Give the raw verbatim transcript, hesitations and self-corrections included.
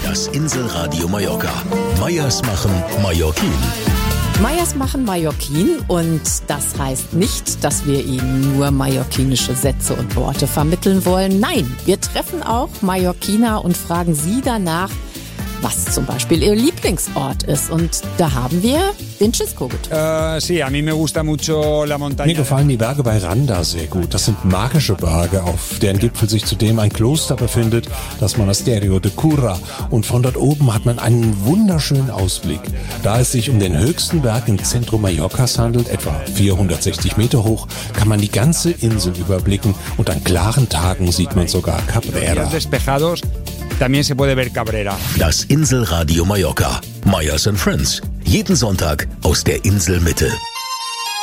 Das Inselradio Mallorca. Meyers machen Mallorquin. Meyers machen Mallorquin und das heißt nicht, dass wir Ihnen nur mallorquinische Sätze und Worte vermitteln wollen. Nein, wir treffen auch Mallorquiner und fragen Sie danach, was zum Beispiel Ihr Lieblingsort ist. Und da haben wir den Chisco getroffen. Uh, sí, a mí me gusta mucho la montaña. Mir gefallen die Berge bei Randa sehr gut. Das sind magische Berge, auf deren Gipfel sich zudem ein Kloster befindet, das Monasterio de Cura. Und von dort oben hat man einen wunderschönen Ausblick. Da es sich um den höchsten Berg im Zentrum Mallorcas handelt, etwa vierhundertsechzig Meter hoch, kann man die ganze Insel überblicken und an klaren Tagen sieht man sogar Cabrera. Despejados, también se puede ver Cabrera. Das Inselradio Mallorca. Meyers and Friends. Jeden Sonntag aus der Inselmitte.